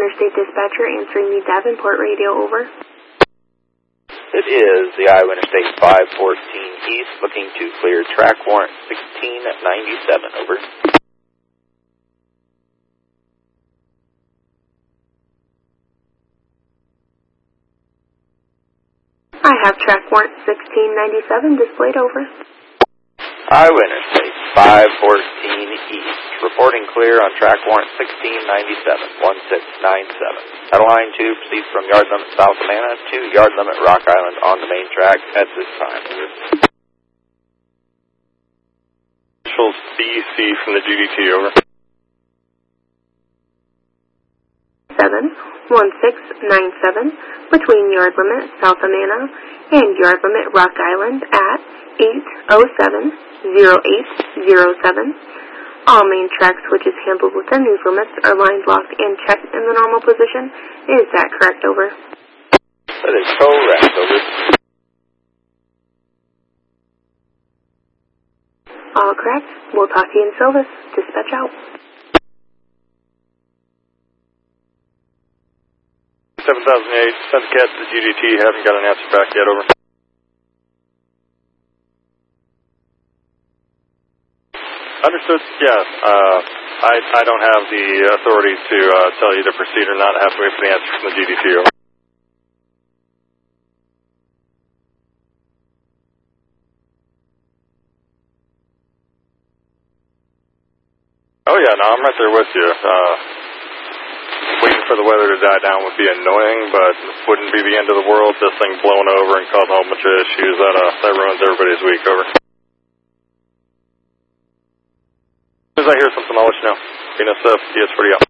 Interstate Dispatcher answering the Davenport radio, over. It is the Iowa Interstate 514 East, looking to clear track warrant 1697, over. I have track warrant 1697 displayed, over. Iowa Interstate 514 East, reporting clear on track warrant 1697, 1697. Line 2 proceeds from yard limit south of Amana to yard limit Rock Island on the main track at this time. Initials BC from the GDT, over. 71697 between yard limit south of Amana and yard limit Rock Island at 8070807. All main track switches handled within these limits are lined, locked, and checked in the normal position. Is that correct, over? That is correct, over. All correct. We'll talk to you in Silvis. Dispatch out. 7008, sent the cat to the GDT, haven't got an answer back yet, over. Understood, yeah. I don't have the authority to tell you to proceed or not. I have to wait for the answer from the GDT, over. Oh yeah, no, I'm right there with you. Waiting for the weather to die down would be annoying, but wouldn't be the end of the world. This thing blowing over and causing a whole bunch of issues, that ruins everybody's week, over. As soon as I hear something, I'll let you know. BNSF, DS40 out.